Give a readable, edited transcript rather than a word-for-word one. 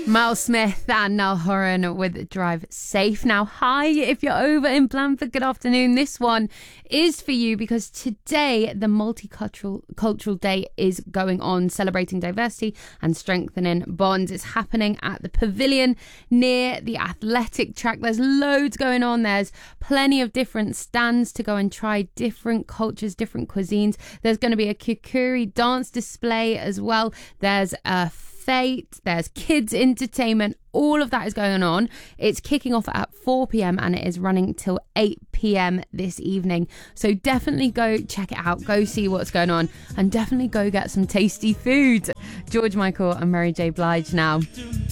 Miles Smith and Niall Horan with Drive Safe. Now, hi, if you're over in Blandford, good afternoon. This one is for you because today the Multicultural Day is going on, celebrating diversity and strengthening bonds. It's happening at the Pavilion near the athletic track. There's loads going on. There's plenty of different stands to go and try different cultures, different cuisines. There's going to be a Kikuri dance display as well. There's a fete, there's kids entertainment, all of that is going on. It's kicking off at 4 p.m. and it is running till 8 p.m. this evening. So definitely go check it out, go see what's going on, and definitely go get some tasty food. George Michael and Mary J. Blige now.